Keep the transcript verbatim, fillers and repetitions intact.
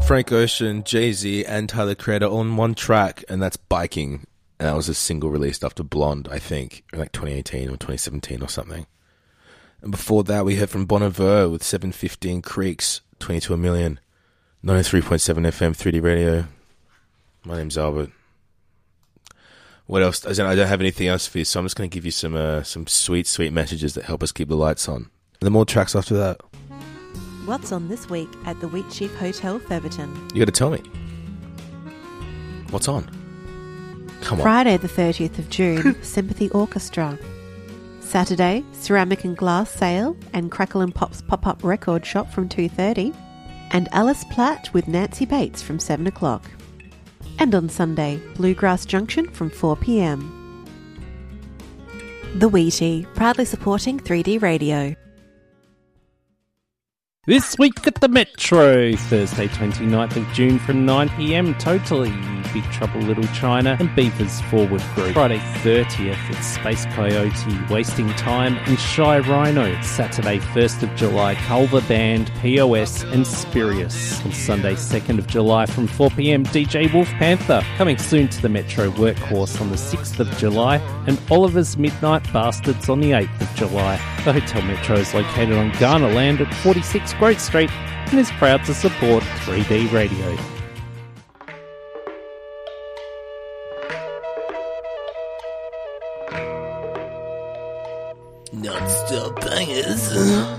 Frank Ocean, Jay-Z, and Tyler Creator on one track, and that's Biking. And that was a single released after Blonde, I think, in like twenty eighteen or twenty seventeen or something. And before that, we heard from Bon Iver with seven fifteen Creeks, twenty-two a million, ninety-three point seven F M, three D Radio. My name's Albert. What else? I don't, I don't have anything else for you, so I'm just going to give you some uh, some sweet, sweet messages that help us keep the lights on. And then more tracks after that. What's on this week at the Wheatsheaf Hotel, Featherton? You got to tell me. What's on? Come on. Friday the thirtieth of June, Sympathy Orchestra. Saturday, Ceramic and Glass Sale and Crackle and Pop's Pop-Up Record Shop from two thirty. And Alice Platt with Nancy Bates from seven o'clock. And on Sunday, Bluegrass Junction from four p.m. The Wheatie, proudly supporting three D Radio. This week at the Metro, Thursday twenty-ninth of June from nine p.m, Totally, Big Trouble Little China and Beavers Forward Group. Friday thirtieth, it's Space Coyote, Wasting Time and Shy Rhino. Saturday first of July, Culver Band, P O S and Spirius. On Sunday second of July from four p.m, D J Wolf Panther. Coming soon to the Metro Workhorse on the sixth of July and Oliver's Midnight Bastards on the eighth of July. The Hotel Metro is located on Garnerland at forty-six Grove Street and is proud to support three D Radio. Non-stop bangers.